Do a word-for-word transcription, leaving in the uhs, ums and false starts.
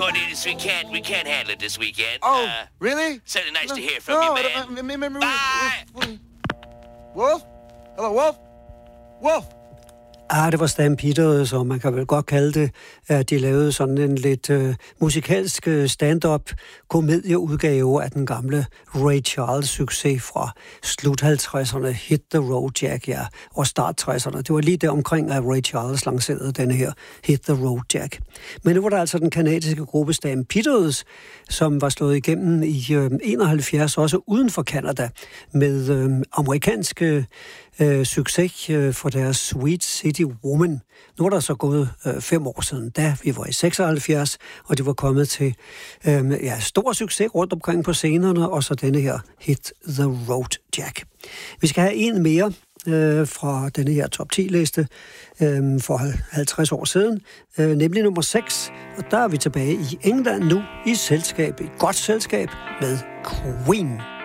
Cornelius, we can't, we can't handle it this weekend. Oh, uh, really? Certainly nice no, to hear from no, you, man. man. Uh, Bye! Wolf? Hello, Wolf? Wolf? Ah, det var Stampeders, og man kan vel godt kalde det, at de lavede sådan en lidt uh, musikalsk stand-up komedieudgave af den gamle Ray Charles-succes fra slut halvtredserne, Hit the Road Jack, ja, og start tresserne. Det var lige der omkring, at Ray Charles lancerede denne her Hit the Road Jack. Men nu var der altså den kanadiske gruppe Stampeders, som var slået igennem i uh, enoghalvfjerds, også uden for Canada, med uh, amerikanske uh, succes uh, for deres Sweet City Woman. Nu er der så gået øh, fem år siden, da vi var i seksoghalvfjerds, og det var kommet til øh, ja, stor succes rundt omkring på scenerne, og så denne her Hit the Road Jack. Vi skal have en mere øh, fra denne her top ti-liste øh, for halvtreds år siden, øh, nemlig nummer seks, og der er vi tilbage i England nu i selskab, i godt selskab med Queen.